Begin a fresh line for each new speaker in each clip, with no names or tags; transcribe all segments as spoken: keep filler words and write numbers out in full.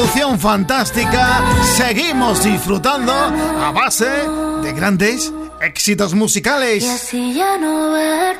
Opción fantástica, seguimos disfrutando a base de grandes éxitos musicales.
Y así ya no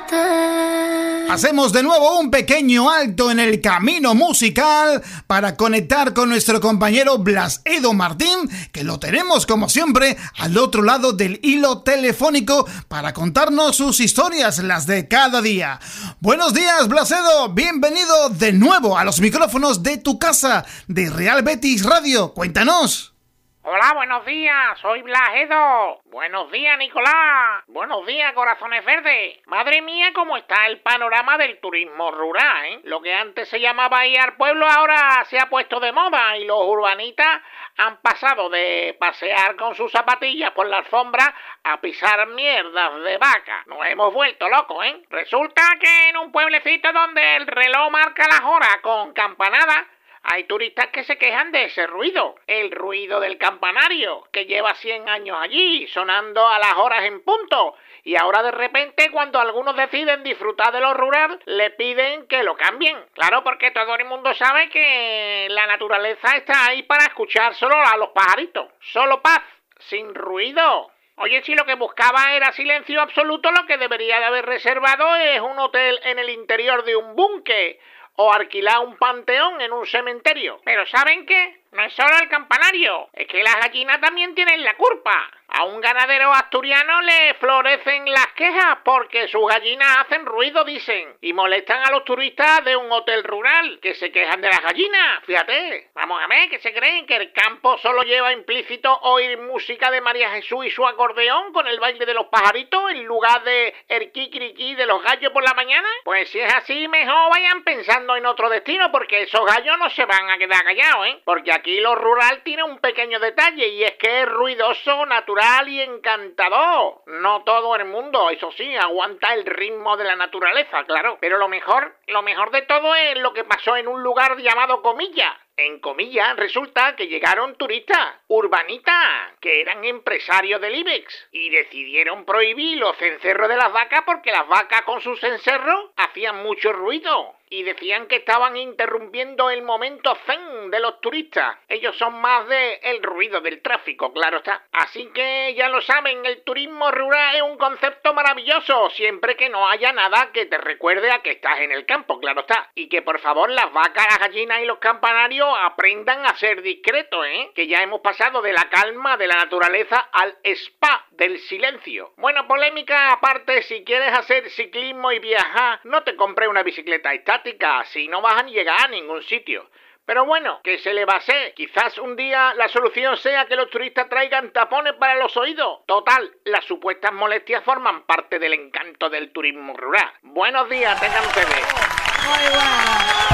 verte.
Hacemos de nuevo un pequeño alto en el camino musical para conectar con nuestro compañero Blas Edo Martín, que lo tenemos como siempre al otro lado del hilo telefónico para contarnos sus historias, las de cada día. Buenos días, Blas Edo, bienvenido de nuevo a los micrófonos de tu casa, de Real Betis Radio. Cuéntanos.
Hola, buenos días, soy Blas Edo. Buenos días, Nicolás. Buenos días, corazones verdes. Madre mía, cómo está el panorama del turismo rural, ¿eh? Lo que antes se llamaba ir al pueblo ahora se ha puesto de moda y los urbanitas han pasado de pasear con sus zapatillas por la alfombra a pisar mierdas de vaca. Nos hemos vuelto locos, ¿eh? Resulta que en un pueblecito donde el reloj marca las horas con campanada, hay turistas que se quejan de ese ruido, el ruido del campanario, que lleva cien años allí, sonando a las horas en punto, y ahora de repente cuando algunos deciden disfrutar de lo rural, le piden que lo cambien. Claro, porque todo el mundo sabe que la naturaleza está ahí para escuchar solo a los pajaritos, solo paz, sin ruido. Oye, si lo que buscaba era silencio absoluto, lo que debería de haber reservado es un hotel en el interior de un búnker, o alquilar un panteón en un cementerio. Pero ¿saben qué? No es solo el campanario, es que las gallinas también tienen la culpa. A un ganadero asturiano le florecen las quejas porque sus gallinas hacen ruido, dicen, y molestan a los turistas de un hotel rural que se quejan de las gallinas. Fíjate, vamos a ver, que se creen que el campo solo lleva implícito oír música de María Jesús y su acordeón con el baile de los pajaritos en lugar de el kikiriki de los gallos por la mañana. Pues si es así, mejor vayan pensando en otro destino, porque esos gallos no se van a quedar callados, ¿eh? Porque aquí lo rural tiene un pequeño detalle, y es que es ruidoso, natural y encantador. No todo el mundo, eso sí, aguanta el ritmo de la naturaleza, claro. Pero lo mejor, lo mejor de todo es lo que pasó en un lugar llamado Comilla. En Comilla resulta que llegaron turistas, urbanitas, que eran empresarios del IBEX, y decidieron prohibir los cencerros de las vacas porque las vacas con sus cencerros hacían mucho ruido. Y decían que estaban interrumpiendo el momento zen de los turistas. Ellos son más de el ruido del tráfico, claro está. Así que ya lo saben, el turismo rural es un concepto maravilloso, siempre que no haya nada que te recuerde a que estás en el campo, claro está. Y que por favor las vacas, las gallinas y los campanarios aprendan a ser discretos, ¿eh? Que ya hemos pasado de la calma de la naturaleza al spa del silencio. Bueno, polémica aparte, si quieres hacer ciclismo y viajar, no te compres una bicicleta estática, si no vas a llegar a ningún sitio. Pero bueno, ¿qué se le va a hacer? Quizás un día la solución sea que los turistas traigan tapones para los oídos. Total, las supuestas molestias forman parte del encanto del turismo rural. Buenos días, tengan ustedes.
Muy bueno.